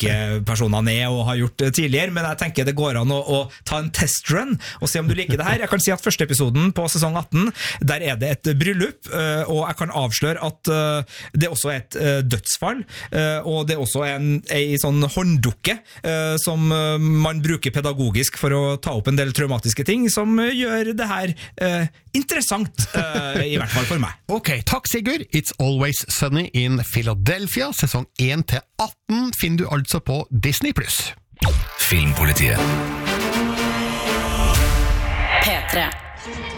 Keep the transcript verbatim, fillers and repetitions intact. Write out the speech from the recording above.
like personene er og har gjort tidligere, men jeg tenker det går an å, å ta en testrun og se om du liker det her. Jeg kan si at første episoden på sesong atten, der er det et bryllup, og jeg kan avsløre at det også er et dødsfall, og det er også en, en sånn hånddukke som man bruker pedagogisk for å ta opp en del traumatiske ting, som gjør det her interessant, i hvert fall for meg. Ok, takk Sigurd. It's Always Sunny in Philadelphia, sesong én til atten finner du altså på Disney pluss. Filmpolitiet. P tre